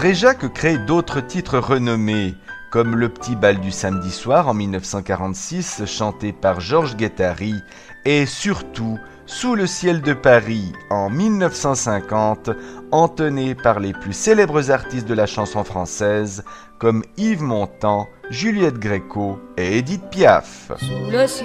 Dréjac crée d'autres titres renommés, comme Le Petit Bal du samedi soir en 1946, chanté par Georges Guettari, et surtout Sous le ciel de Paris en 1950, entonné par les plus célèbres artistes de la chanson française, comme Yves Montand, Juliette Gréco et Édith Piaf.